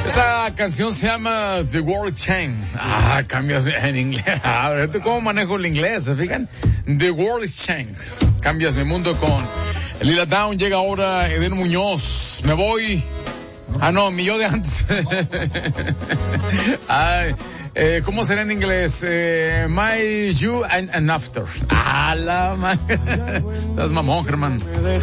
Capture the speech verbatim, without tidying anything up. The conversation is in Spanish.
Esa canción se llama The World Chain. Ah, cambias en inglés. A ver, ¿cómo manejo el inglés? ¿Se fijan? The World Chain. Cambias de mundo con Lila Down. Llega ahora Eden Muñoz. Me voy. Ah, no, mi yo de antes. Ay, eh, ¿cómo será en inglés? Eh, my, you, and, and after. Ah, la madre. Estás mamón, Germán.